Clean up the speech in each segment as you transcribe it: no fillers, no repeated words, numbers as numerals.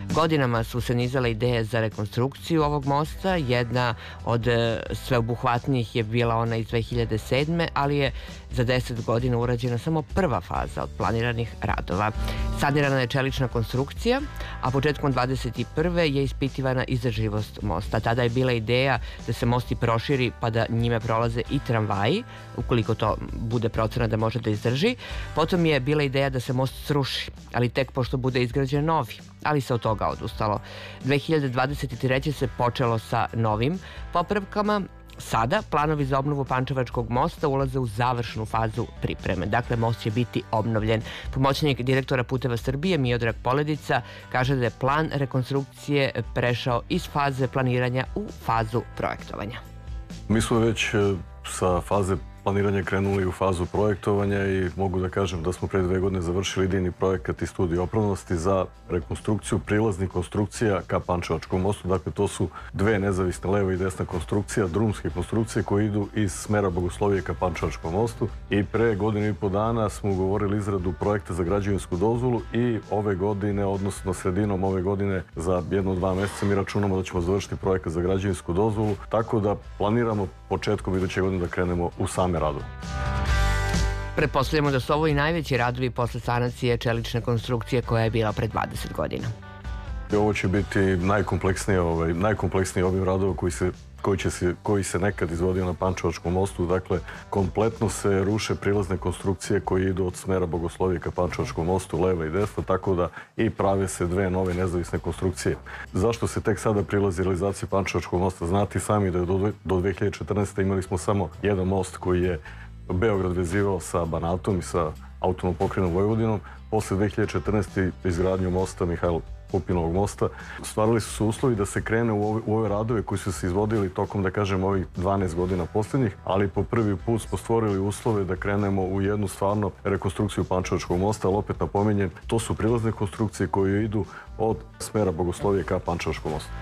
Godinama su se nizale ideje za rekonstrukciju ovog mosta. Jedna od sveobuhvatnijih je bila ona iz 2007. ali je za 10 godina urađena samo prva faza od planiranih radova. Sanirana je čelična konstrukcija, a početkom 21. je ispitivana izdržljivost mosta. Tada je bila ideja da se most i proširi pa da njime prolaze i tramvaji, ukoliko to bude procena da može da izdrži. Potom je bila ideja da se most sruši, ali tek pošto bude izgrađen novi, ali se od toga odustalo. 2023. se počelo sa novim popravkama. Sada planovi za obnovu Pančevačkog mosta ulaze u završnu fazu pripreme. Dakle, most će biti obnovljen. Pomoćnik direktora Puteva Srbije Miodrag Poledica kaže da je plan rekonstrukcije prešao iz faze planiranja u fazu projektovanja. Mi smo već sa faze planiranja krenuli u fazu projektovanja i mogu da kažem da smo pre 2 godine završili idejni projekat i studiju opravdanosti za rekonstrukciju prilaznih konstrukcija ka Pančevačkom mostu. Dakle, to su 2 nezavisne leva i desna konstrukcija, drumske konstrukcije koje idu iz smera Bogoslovije ka Pančevačkom mostu. I pre 1,5 dana smo ugovorili izradu projekta za građevinsku dozvolu i ove godine, odnosno sredinom ove godine, za 1-2 meseca mi računamo da ćemo završiti projekat za građevinsku dozvolu, tako da planiramo početkom iduće godine da krenemo u same radove. Pretpostavljamo da su ovo i najveći radovi posle sanacije čelične konstrukcije koja je bila pre 20 godina. Ovo će biti najkompleksniji obim radova koji se nekad izvodio na Pančevačkom mostu. Dakle, kompletno se ruše prilazne konstrukcije koje idu od smera Bogoslovije ka Pančevačkom mostu, leva i desna, tako da i prave se 2 nove nezavisne konstrukcije. Zašto se tek sada prilazi realizaciji Pančevačkog mosta? Znate sami da je do 2014. imali smo samo jedan most koji je Beograd vezivao sa Banatom i sa autonomnom pokrajinom Vojvodinom. Posle 2014. izgradnju mosta Mihajlo Pupinovog mosta stvarali su se uslovi da se krene u ove radove koji su se izvodili tokom, da kažem, ovih 12 godina posljednjih, ali po prvi put smo stvorili uslove da krenemo u jednu stvarno rekonstrukciju Pančevačkog mosta, ali opet napominjem, to su prilazne konstrukcije koje idu od smera Bogoslovije ka Pančevačkom mostu.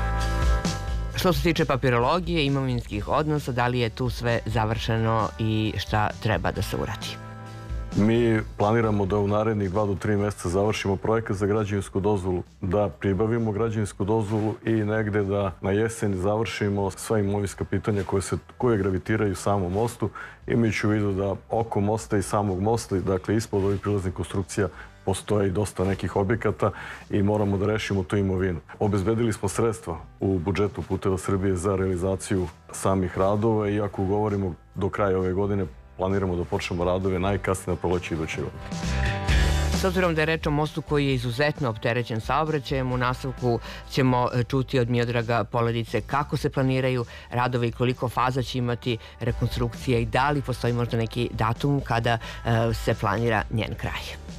Što se tiče papirologije, imovinskih odnosa, da li je tu sve završeno i šta treba da se uradi? Mi planiramo da u narednih 2 do 3 meseca završimo projekat za građevinsku dozvolu, da pribavimo građevinsku dozvolu i negde da na jesen završimo sva imovinska pitanja koje gravitiraju samom mostu, imajući u vidu da oko mosta i samog mosta, dakle ispod ovih prilaznih konstrukcija, postoje i dosta nekih objekata i moramo da rešimo tu imovinu. Obezbedili smo sredstva u budžetu Puteva Srbije za realizaciju samih radova i ako ugovorimo do kraja ove godine, planiramo da počnemo radove najkasnije na proleće iduće godine. S obzirom da je reč o mostu koji je izuzetno opterećen saobraćajem, u nastavku ćemo čuti od Miodraga Poledice kako se planiraju radovi i koliko faza će imati rekonstrukcija i da li postoji možda neki datum kada se planira njen kraj.